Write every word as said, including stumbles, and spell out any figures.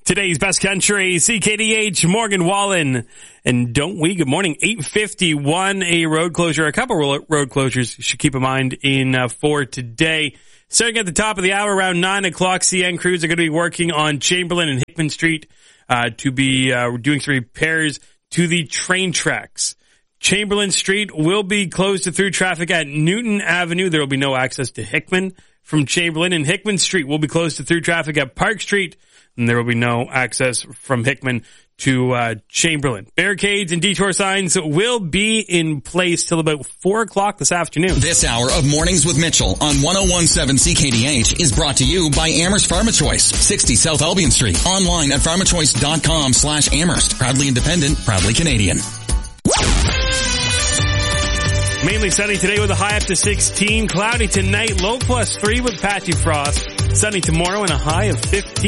Today's best country, C K D H, Morgan Wallen. And don't we? Good morning. eight fifty-one, a road closure, a couple road closures you should keep in mind in uh, for today. Starting at the top of the hour around nine o'clock, C N crews are going to be working on Chamberlain and Hickman Street uh, to be uh, doing some repairs to the train tracks. Chamberlain Street will be closed to through traffic at Newton Avenue. There will be no access to Hickman from Chamberlain, and Hickman Street will be closed to through traffic at Park Street, and there will be no access from Hickman to uh, Chamberlain. Barricades and detour signs will be in place till about four o'clock this afternoon. This hour of Mornings with Mitchell on one oh one point seven C K D H is brought to you by Amherst PharmaChoice, sixty South Albion Street. Online at pharmachoice.com slash Amherst. Proudly independent, proudly Canadian. Mainly sunny today with a high up to sixteen. Cloudy tonight, low plus three with patchy frost. Sunny tomorrow and a high of fifteen.